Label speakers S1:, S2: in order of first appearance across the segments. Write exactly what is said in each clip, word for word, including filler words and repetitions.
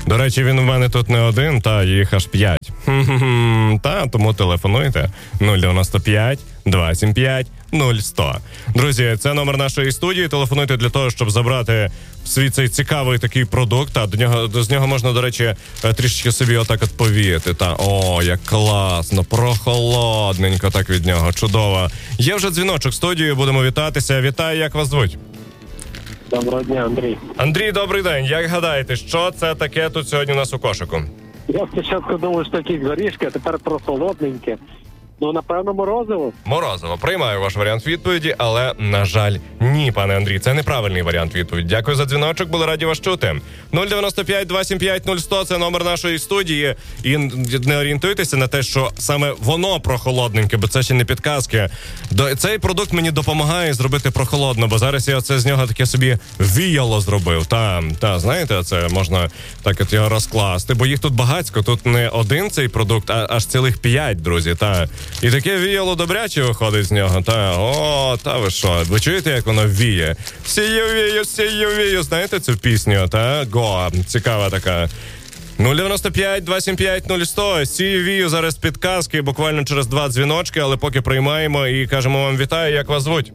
S1: До речі, він у мене тут не один, та їх аж п'ять. Та, тому телефонуйте нуль дев'яносто п'ять два сім п'ять нуль сто. Друзі, це номер нашої студії. Телефонуйте для того, щоб забрати свій цей цікавий такий продукт. А до нього, з нього можна, до речі, трішечки собі отак от повіяти. Та, о, як класно, прохолодненько так від нього, чудово. Є вже дзвіночок в студію, будемо вітатися. Вітаю, як вас звуть?
S2: Доброго дня, Андрій.
S1: Андрій, добрий день. Як гадаєте, що це таке тут сьогодні у нас у кошику?
S2: Я спочатку думав, що якісь горішки, а тепер прохолодненьке. Ну, напевно, морозиво.
S1: Морозиво. Приймаю ваш варіант відповіді, але, на жаль, ні, пане Андрій, це неправильний варіант відповіді. Дякую за дзвіночок, були раді вас чути. нуль дев'яносто п'ять два сім п'ять нуль сто – це номер нашої студії. І не орієнтуйтеся на те, що саме воно прохолодненьке, бо це ще не підказки. Цей продукт мені допомагає зробити прохолодно, бо зараз я оце з нього таке собі віяло зробив. Та, та, знаєте, це можна так от його розкласти, бо їх тут багацько. Тут не один цей продукт, а аж цілих п'ять, друзі, та. І таке віяло добряче виходить з нього, та, о, та ви що, ви чуєте, як воно віє? Сію вію, сію вію, знаєте цю пісню, та? Го, цікава така. нуль дев'яносто п'ять два сім п'ять нуль сто, сію вію, зараз підказки, буквально через два дзвіночки, але поки приймаємо і кажемо вам вітаю, як вас звуть?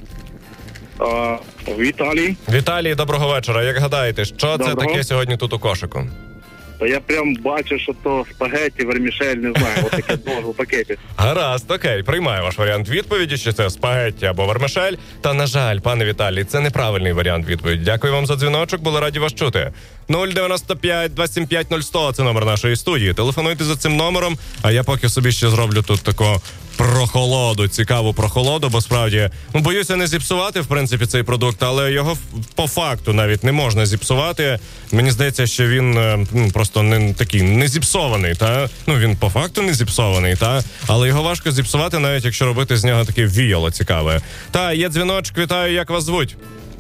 S3: А, Віталій.
S1: Віталій, доброго вечора, як гадаєте, що
S3: Доброго.
S1: це таке сьогодні тут у кошику?
S3: Та я прям бачу, що то спагетті, вермішель, не знаю, ось таке довго в пакеті.
S1: Гаразд, окей, приймаю ваш варіант відповіді, чи це спагетті або вермишель. Та, на жаль, пане Віталій, це неправильний варіант відповіді. Дякую вам за дзвіночок, були раді вас чути. нуль дев'яносто п'ять два сім п'ять нуль сто – це номер нашої студії. Телефонуйте за цим номером, а я поки собі ще зроблю тут таку прохолоду, цікаву прохолоду, бо справді, ну, боюся не зіпсувати, в принципі, цей продукт, але його по факту навіть не можна зіпсувати. Мені здається, що він ну, просто не такий не зіпсований, та? Ну, він по факту не зіпсований, та? Але його важко зіпсувати, навіть якщо робити з нього таке віяло цікаве. Та, є дзвіночок, вітаю, як вас звуть?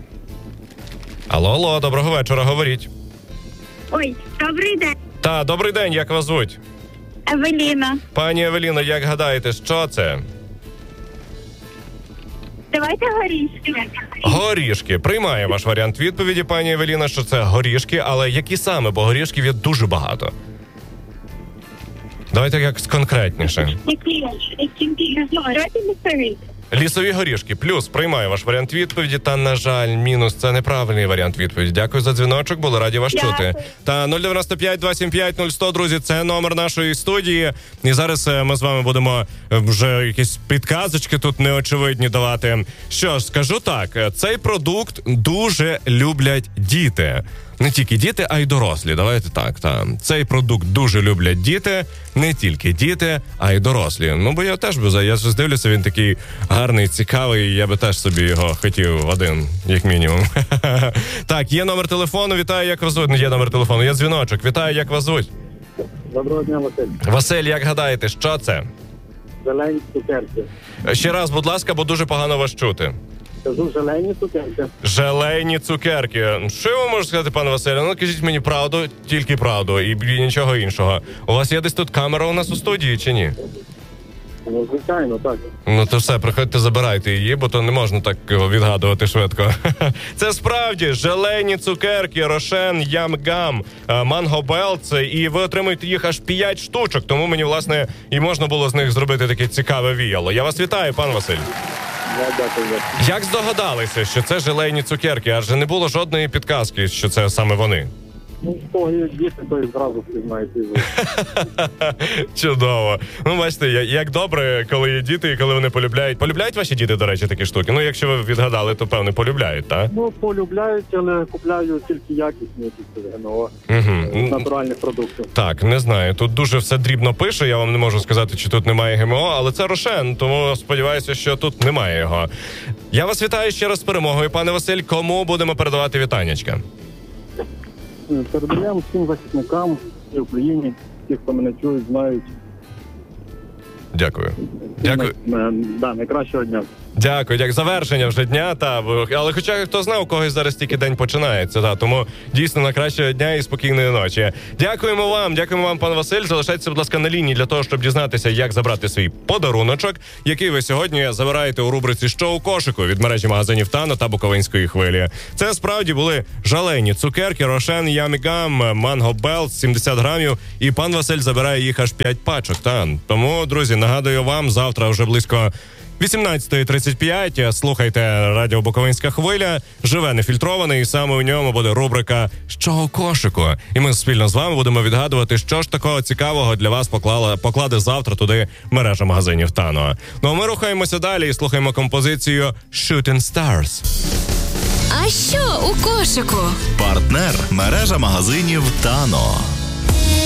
S1: Алло, алло, доброго вечора, говоріть.
S4: Ой, добрий день.
S1: Та, добрий день, як вас звуть?
S4: Евеліна.
S1: Пані Евеліно, як гадаєте, що це?
S4: Давайте горішки.
S1: Горішки. Приймаю ваш варіант відповіді, пані Евеліна, що це горішки, але які саме, бо горішків є дуже багато. Давайте якось конкретніше.
S4: Які? Які? Давайте лісові.
S1: Лісові горішки. Плюс, приймаю ваш варіант відповіді, та, на жаль, мінус. Це неправильний варіант відповіді. Дякую за дзвіночок, були раді вас
S4: Дякую.
S1: чути. Та нуль дев'яносто п'ять два сім п'ять нуль сто, друзі, це номер нашої студії. І зараз ми з вами будемо вже якісь підказочки тут неочевидні давати. Що ж, скажу так, цей продукт дуже люблять діти. Не тільки діти, а й дорослі. Давайте так, та. Цей продукт дуже люблять діти, не тільки діти, а й дорослі. Ну, бо я теж би, я ж дивлюся, він такий гарний, цікавий, я би теж собі його хотів один, як мінімум. Так, є номер телефону, вітаю, як вас звуть? Не є номер телефону, є дзвіночок, вітаю, як вас звуть?
S2: Доброго дня, Василь.
S1: Василь, як гадаєте, що це?
S2: Зелені цукерки.
S1: Ще раз, будь ласка, бо дуже погано вас чути.
S2: Кажу, зелені цукерки.
S1: Желейні цукерки. Що я вам можу сказати, пане Василю? Ну, кажіть мені правду, тільки правду, і, і нічого іншого. У вас є десь тут камера у нас у студії, чи ні?
S2: Ну, звичайно, так.
S1: Ну, то все, приходьте, забирайте її, бо то не можна так відгадувати швидко. Це справді желейні цукерки, Рошен, Ям-Гам, Манго Белц, і ви отримуєте їх аж п'ять штучок, тому мені, власне, і можна було з них зробити таке цікаве віяло. Я вас вітаю, пан Василь.
S2: Я дякую.
S1: Як здогадалися, що це желейні цукерки? Адже не було жодної підказки, що це саме вони.
S2: Ну, хто є діти, то і зразу впізнають і ви.
S1: Чудово. Ну, бачите, як добре, коли є діти і коли вони полюбляють. Полюбляють ваші діти, до речі, такі штуки? Ну, якщо ви відгадали, то, певно, полюбляють, так?
S2: Ну, полюбляють, але купляю тільки якісні, якісь ГМО,
S1: Угу.
S2: натуральних продуктів.
S1: Так, не знаю. Тут дуже все дрібно пише, я вам не можу сказати, чи тут немає ГМО, але це Рошен, тому сподіваюся, що тут немає його. Я вас вітаю ще раз з перемогою, пане Василь. Кому будемо передавати вітаннячка?
S2: Передаємо всім захисникам і Україні, ті, хто мене чують, знають.
S1: Дякую. Дякую.
S2: Да, найкращого дня.
S1: Дякую, як завершення вже дня, та бо- але хоча хто знає, у когось зараз тільки день починається, та тому дійсно на кращого дня і спокійної ночі. Дякуємо вам, дякуємо вам, пан Василь. Залишайтеся, будь ласка, на лінії для того, щоб дізнатися, як забрати свій подаруночок, який ви сьогодні забираєте у рубриці «Що у кошику» від мережі магазинів Тано та Буковинської хвилі. Це справді були жалені цукерки, Рошен, Ямігам, Манго Белт, сімдесят грамів, і пан Василь забирає їх аж п'ять пачок. Та тому, друзі, нагадую вам, завтра вже близько вісімнадцята тридцять п'ять. Слухайте радіо Буковинська хвиля. Живе нефільтрований, і саме у ньому буде рубрика «Що у кошику?». І ми спільно з вами будемо відгадувати, що ж такого цікавого для вас поклала, покладе завтра туди мережа магазинів Тано. Ну а ми рухаємося далі і слухаємо композицію «Shooting Stars».
S5: А що у кошику?
S6: Партнер мережа магазинів Тано.